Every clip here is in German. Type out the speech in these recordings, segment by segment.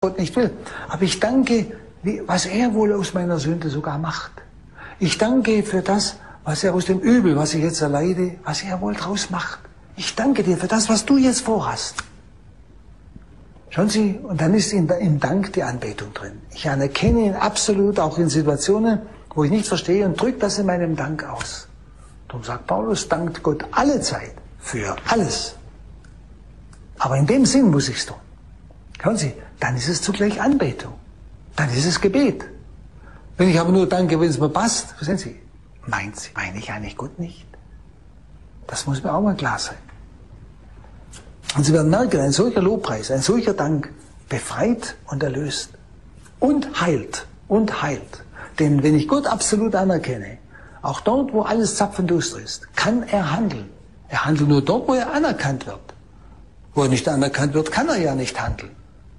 Gott nicht will. Aber ich danke, was er wohl aus meiner Sünde sogar macht. Ich danke für das, was er aus dem Übel, was ich jetzt erleide, was er wohl draus macht. Ich danke dir für das, was du jetzt vorhast. Schauen Sie, und dann ist im Dank die Anbetung drin. Ich anerkenne ihn absolut, auch in Situationen, wo ich nicht verstehe, und drücke das in meinem Dank aus. Darum sagt Paulus, dankt Gott alle Zeit für alles. Aber in dem Sinn muss ich es tun. Schauen Sie, dann ist es zugleich Anbetung. Dann ist es Gebet. Wenn ich aber nur danke, wenn es mir passt, verstehen Sie, meine ich eigentlich Gott nicht? Das muss mir auch mal klar sein. Und Sie werden merken, ein solcher Lobpreis, ein solcher Dank befreit und erlöst. Und heilt. Und heilt. Denn wenn ich Gott absolut anerkenne, auch dort, wo alles zapfenduster ist, kann er handeln. Er handelt nur dort, wo er anerkannt wird. Wo er nicht anerkannt wird, kann er ja nicht handeln.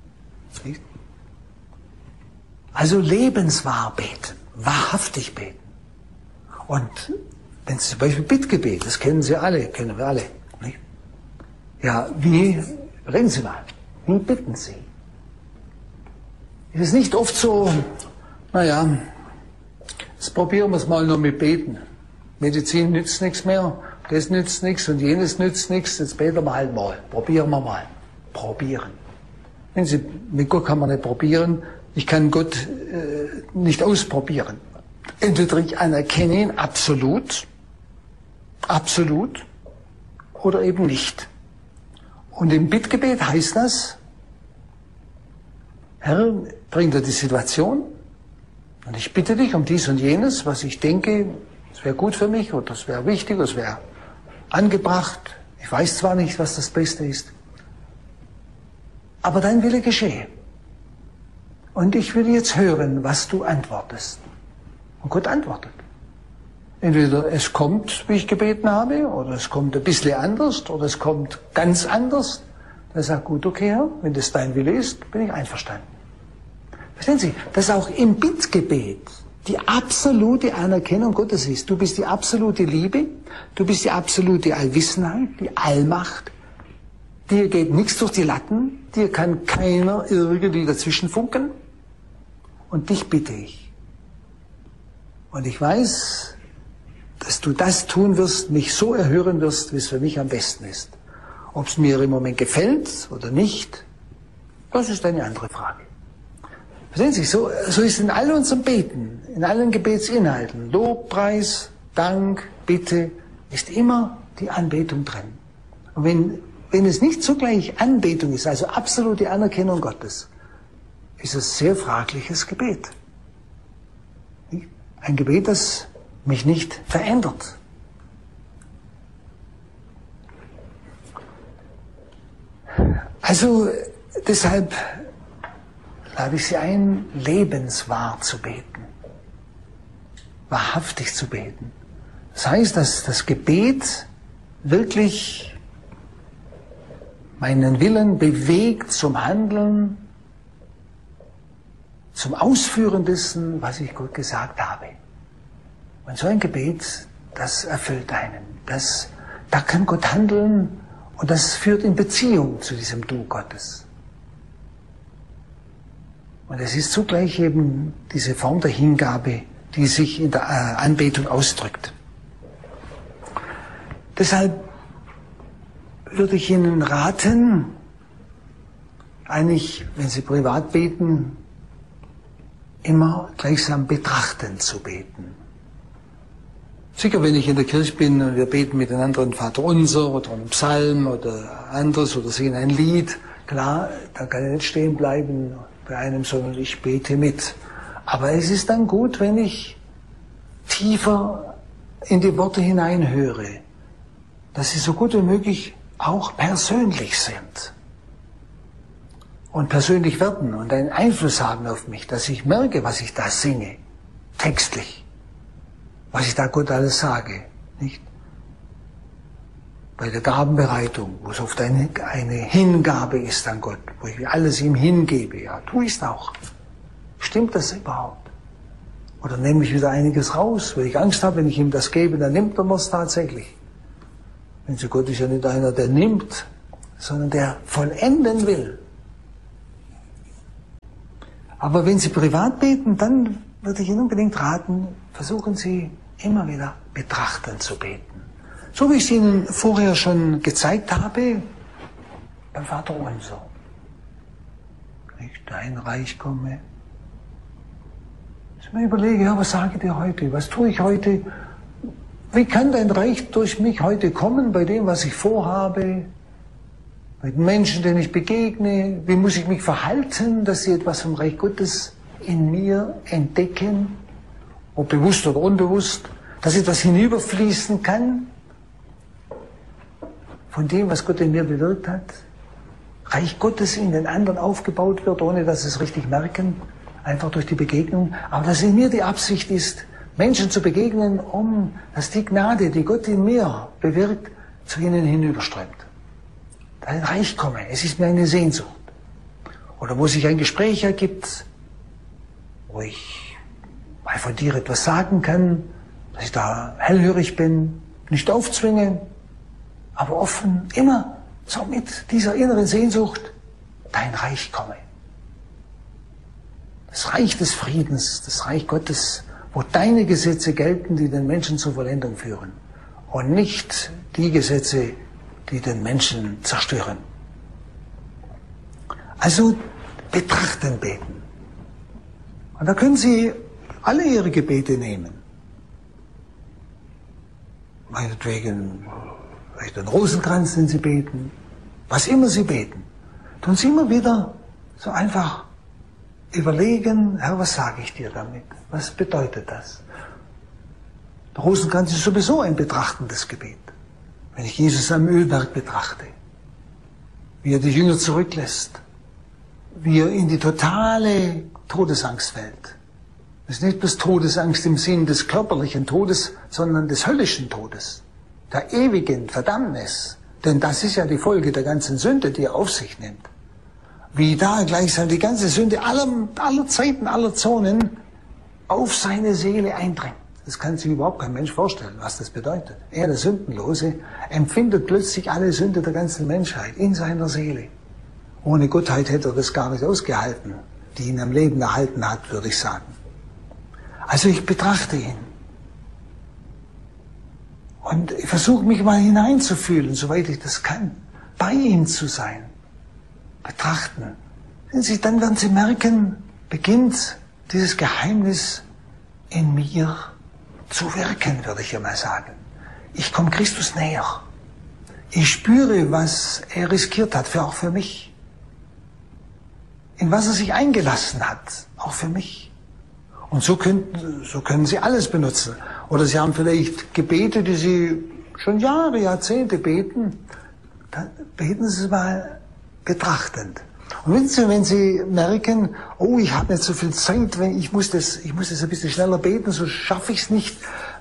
Also lebenswahr beten, wahrhaftig beten. Und wenn Sie zum Beispiel Bittgebet, das kennen wir alle. Nicht? Ja, wie, reden Sie mal, wie bitten Sie? Es ist nicht oft so, naja, jetzt probieren wir es mal nur mit Beten. Medizin nützt nichts mehr, das nützt nichts und jenes nützt nichts, jetzt beten wir halt mal, probieren wir mal. Probieren. Wenn Sie, mit Gott kann man nicht probieren, ich kann Gott nicht ausprobieren. Entweder ich anerkenne ihn absolut, oder eben nicht. Und im Bittgebet heißt das, Herr, bring dir die Situation und ich bitte dich um dies und jenes, was ich denke, das wäre gut für mich oder das wäre wichtig, das wäre angebracht. Ich weiß zwar nicht, was das Beste ist, aber dein Wille geschehe. Und ich will jetzt hören, was du antwortest. Und Gott antwortet. Entweder es kommt, wie ich gebeten habe, oder es kommt ein bisschen anders, oder es kommt ganz anders. Dann sagt gut, okay, Herr, wenn das dein Wille ist, bin ich einverstanden. Verstehen Sie, dass auch im Bittgebet die absolute Anerkennung Gottes ist. Du bist die absolute Liebe, du bist die absolute Allwissenheit, die Allmacht. Dir geht nichts durch die Latten, dir kann keiner irgendwie dazwischen funken. Und dich bitte ich. Und ich weiß, dass du das tun wirst, mich so erhören wirst, wie es für mich am besten ist. Ob es mir im Moment gefällt oder nicht, das ist eine andere Frage. Verstehen Sie, so ist in all unserem Beten, in allen Gebetsinhalten, Lobpreis, Dank, Bitte, ist immer die Anbetung drin. Und wenn es nicht zugleich Anbetung ist, also absolute Anerkennung Gottes, ist es sehr fragliches Gebet. Ein Gebet, das mich nicht verändert. Also deshalb lade ich Sie ein, lebenswahr zu beten, wahrhaftig zu beten. Das heißt, dass das Gebet wirklich meinen Willen bewegt zum Handeln, zum Ausführen dessen, was ich Gott gesagt habe. Und so ein Gebet, das erfüllt einen. Da kann Gott handeln und das führt in Beziehung zu diesem Du Gottes. Und es ist zugleich eben diese Form der Hingabe, die sich in der Anbetung ausdrückt. Deshalb würde ich Ihnen raten, eigentlich, wenn Sie privat beten, immer gleichsam betrachtend zu beten. Sicher, wenn ich in der Kirche bin und wir beten miteinander einen Vater Unser oder einen Psalm oder anderes oder singen ein Lied, klar, da kann ich nicht stehen bleiben bei einem, sondern ich bete mit. Aber es ist dann gut, wenn ich tiefer in die Worte hineinhöre, dass sie so gut wie möglich auch persönlich sind und persönlich werden und einen Einfluss haben auf mich, dass ich merke, was ich da singe, textlich, was ich da Gott alles sage, nicht? Bei der Gabenbereitung, wo es oft eine Hingabe ist an Gott, wo ich alles ihm hingebe, ja, tu ich es auch. Stimmt das überhaupt? Oder nehme ich wieder einiges raus, weil ich Angst habe, wenn ich ihm das gebe, dann nimmt er es tatsächlich. Wenn so, Gott ist ja nicht einer, der nimmt, sondern der vollenden will. Aber wenn Sie privat beten, dann würde ich Ihnen unbedingt raten, versuchen Sie immer wieder betrachtend zu beten. So wie ich es Ihnen vorher schon gezeigt habe, beim Vater Unser. Nicht dein Reich komme. Dass ich mir überlege, ja, was sage ich dir heute? Was tue ich heute? Wie kann dein Reich durch mich heute kommen, bei dem, was ich vorhabe? Bei den Menschen, denen ich begegne? Wie muss ich mich verhalten, dass sie etwas vom Reich Gottes in mir entdecken? Ob bewusst oder unbewusst. Dass etwas hinüberfließen kann von dem, was Gott in mir bewirkt hat. Reich Gottes in den anderen aufgebaut wird, ohne dass sie es richtig merken. Einfach durch die Begegnung. Aber dass in mir die Absicht ist, Menschen zu begegnen, um dass die Gnade, die Gott in mir bewirkt, zu ihnen hinüberströmt. Dein Reich komme, es ist mir eine Sehnsucht. Oder wo sich ein Gespräch ergibt, wo ich mal von dir etwas sagen kann, dass ich da hellhörig bin, nicht aufzwinge, aber offen, immer so mit dieser inneren Sehnsucht, dein Reich komme. Das Reich des Friedens, das Reich Gottes, wo deine Gesetze gelten, die den Menschen zur Vollendung führen und nicht die Gesetze, die den Menschen zerstören. Also betrachten beten. Und da können Sie alle Ihre Gebete nehmen. Meinetwegen vielleicht den Rosenkranz, den Sie beten, was immer Sie beten. Tun Sie immer wieder so einfach überlegen, Herr, was sage ich dir damit? Was bedeutet das? Der Rosenkranz ist sowieso ein betrachtendes Gebet. Wenn ich Jesus am Ölberg betrachte, wie er die Jünger zurücklässt, wie er in die totale Todesangst fällt. Es ist nicht bloß Todesangst im Sinn des körperlichen Todes, sondern des höllischen Todes, der ewigen Verdammnis. Denn das ist ja die Folge der ganzen Sünde, die er auf sich nimmt. Wie da gleichsam die ganze Sünde aller Zeiten, aller Zonen auf seine Seele eindringt. Das kann sich überhaupt kein Mensch vorstellen, was das bedeutet. Er, der Sündenlose, empfindet plötzlich alle Sünde der ganzen Menschheit in seiner Seele. Ohne Gottheit hätte er das gar nicht ausgehalten, die ihn am Leben erhalten hat, würde ich sagen. Also ich betrachte ihn. Und ich versuche mich mal hineinzufühlen, soweit ich das kann, bei ihm zu sein. Betrachten. Dann werden Sie merken, beginnt dieses Geheimnis in mir zu wirken, würde ich ja mal sagen. Ich komme Christus näher. Ich spüre, was er riskiert hat, auch für mich. In was er sich eingelassen hat, auch für mich. Und so können Sie alles benutzen. Oder Sie haben vielleicht Gebete, die Sie schon Jahre, Jahrzehnte beten. Dann beten Sie es mal betrachtend. Und wenn Sie merken, oh, ich habe nicht so viel Zeit, ich muss das ein bisschen schneller beten, so schaffe ich es nicht,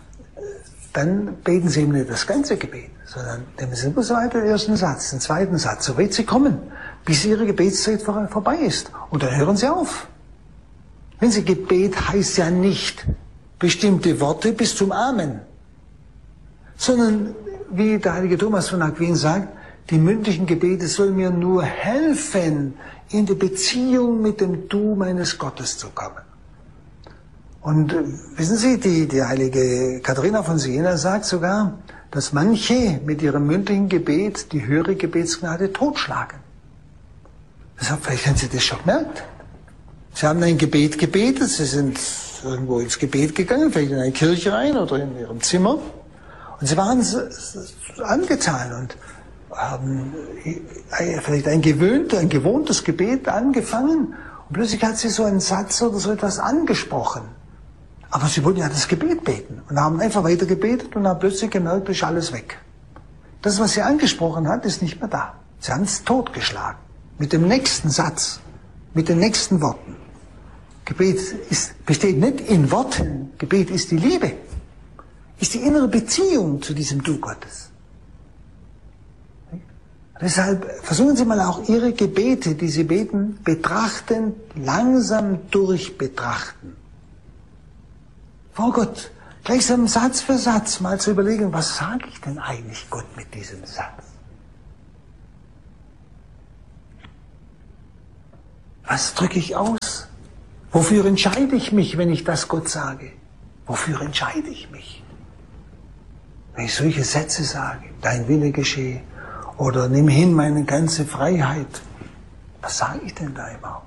dann beten Sie eben nicht das ganze Gebet, sondern nehmen Sie bloß weiter den ersten Satz, den zweiten Satz, so weit Sie kommen, bis Ihre Gebetszeit vorbei ist. Und dann hören Sie auf. Wenn Sie Gebet heißt ja nicht bestimmte Worte bis zum Amen, sondern, wie der heilige Thomas von Aquin sagt, die mündlichen Gebete sollen mir nur helfen, in die Beziehung mit dem Du meines Gottes zu kommen. Und wissen Sie, die heilige Katharina von Siena sagt sogar, dass manche mit ihrem mündlichen Gebet die höhere Gebetsgnade totschlagen. Deshalb, vielleicht haben Sie das schon gemerkt. Sie haben ein Gebet gebetet, Sie sind irgendwo ins Gebet gegangen, vielleicht in eine Kirche rein oder in Ihrem Zimmer. Und Sie waren angetan und haben vielleicht ein gewohntes Gebet angefangen und plötzlich hat sie so einen Satz oder so etwas angesprochen. Aber sie wollten ja das Gebet beten und haben einfach weiter gebetet und haben plötzlich gemerkt, ist alles weg. Das, was sie angesprochen hat, ist nicht mehr da. Sie haben es totgeschlagen. Mit dem nächsten Satz, mit den nächsten Worten. Gebet besteht nicht in Worten. Gebet ist die Liebe. Ist die innere Beziehung zu diesem Du Gottes. Deshalb versuchen Sie mal auch Ihre Gebete, die Sie beten, betrachten, langsam durchbetrachten. Vor Gott, gleichsam Satz für Satz mal zu überlegen, was sage ich denn eigentlich Gott mit diesem Satz? Was drücke ich aus? Wofür entscheide ich mich, wenn ich das Gott sage? Wofür entscheide ich mich? Wenn ich solche Sätze sage, dein Wille geschehe, oder nimm hin meine ganze Freiheit, was sage ich denn da überhaupt?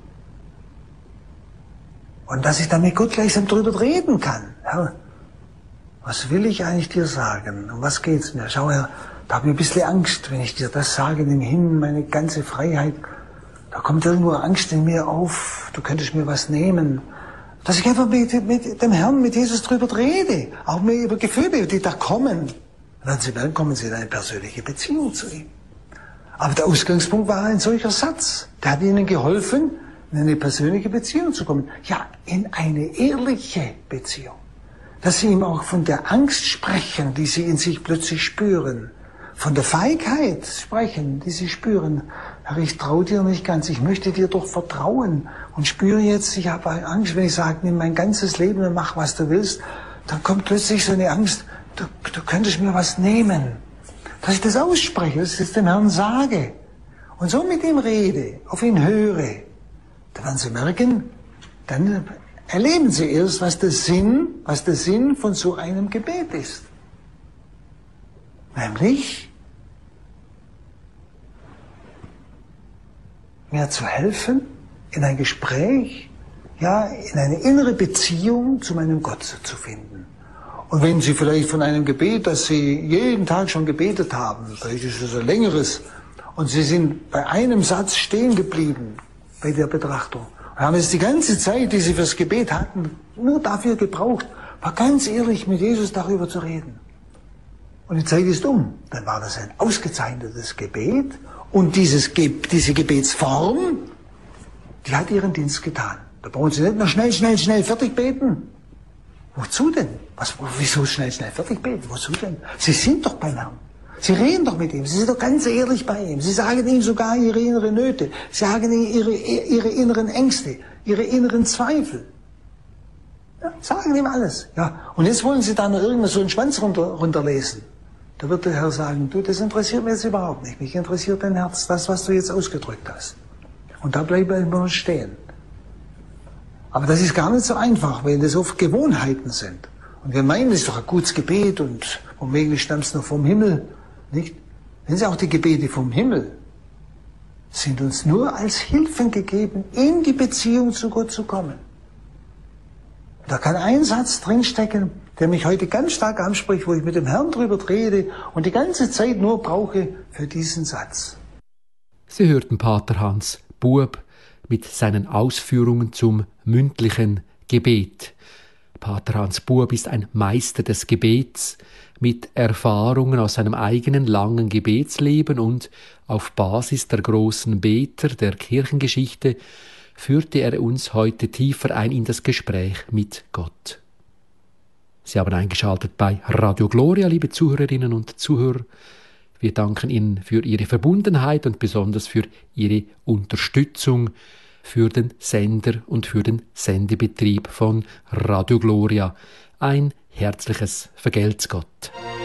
Und dass ich dann mit Gott gleichsam drüber reden kann. Herr, was will ich eigentlich dir sagen? Um was geht's mir? Schau her, da habe ich ein bisschen Angst, wenn ich dir das sage, nimm hin meine ganze Freiheit. Da kommt irgendwo Angst in mir auf, du könntest mir was nehmen. Dass ich einfach mit dem Herrn, mit Jesus drüber rede. Auch mir über Gefühle, die da kommen. Dann kommen sie in eine persönliche Beziehung zu ihm. Aber der Ausgangspunkt war ein solcher Satz. Der hat ihnen geholfen, in eine persönliche Beziehung zu kommen. Ja, in eine ehrliche Beziehung. Dass sie ihm auch von der Angst sprechen, die sie in sich plötzlich spüren. Von der Feigheit sprechen, die sie spüren. Herr, ich traue dir nicht ganz, ich möchte dir doch vertrauen. Und spüre jetzt, ich habe Angst, wenn ich sage, nimm mein ganzes Leben und mach, was du willst. Dann kommt plötzlich so eine Angst, du könntest mir was nehmen. Dass ich das ausspreche, dass ich das dem Herrn sage. Und so mit ihm rede, auf ihn höre. Da werden sie merken, dann erleben sie erst, was der Sinn von so einem Gebet ist. Nämlich, mir zu helfen, in ein Gespräch, ja, in eine innere Beziehung zu meinem Gott zu finden. Und wenn Sie vielleicht von einem Gebet, das Sie jeden Tag schon gebetet haben, vielleicht ist es ein längeres, und Sie sind bei einem Satz stehen geblieben bei der Betrachtung, und haben es die ganze Zeit, die Sie fürs Gebet hatten, nur dafür gebraucht, war ganz ehrlich mit Jesus darüber zu reden. Und die Zeit ist um. Dann war das ein ausgezeichnetes Gebet, und diese Gebetsform, die hat ihren Dienst getan. Da brauchen Sie nicht noch schnell fertig beten. Wozu denn? Wieso schnell fertig beten? Wozu denn? Sie sind doch beim Herrn. Sie reden doch mit ihm. Sie sind doch ganz ehrlich bei ihm. Sie sagen ihm sogar ihre inneren Nöte. Sie sagen ihm ihre inneren Ängste, ihre inneren Zweifel. Ja, sagen ihm alles. Ja. Und jetzt wollen Sie da noch irgendwas so einen Schwanz runterlesen. Da wird der Herr sagen, du, das interessiert mich jetzt überhaupt nicht. Mich interessiert dein Herz, das, was du jetzt ausgedrückt hast. Und da bleiben wir immer stehen. Aber das ist gar nicht so einfach, weil das oft Gewohnheiten sind. Und wir meinen, das ist doch ein gutes Gebet und womöglich stammt es noch vom Himmel, nicht? Wenn Sie auch die Gebete vom Himmel sind uns nur als Hilfen gegeben, in die Beziehung zu Gott zu kommen. Da kann ein Satz drinstecken, der mich heute ganz stark anspricht, wo ich mit dem Herrn drüber rede und die ganze Zeit nur brauche für diesen Satz. Sie hörten Pater Hans Buob mit seinen Ausführungen zum mündlichen Gebet. Pater Hans Buob ist ein Meister des Gebets mit Erfahrungen aus seinem eigenen langen Gebetsleben, und auf Basis der großen Beter der Kirchengeschichte führte er uns heute tiefer ein in das Gespräch mit Gott. Sie haben eingeschaltet bei Radio Gloria, liebe Zuhörerinnen und Zuhörer. Wir danken Ihnen für Ihre Verbundenheit und besonders für Ihre Unterstützung für den Sender und für den Sendebetrieb von Radio Gloria. Ein herzliches Vergelt's Gott.